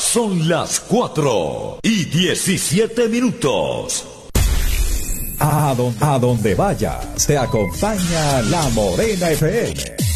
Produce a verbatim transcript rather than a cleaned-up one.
Son las cuatro y diecisiete minutos. A donde, a donde vayas, te acompaña La Morena F M.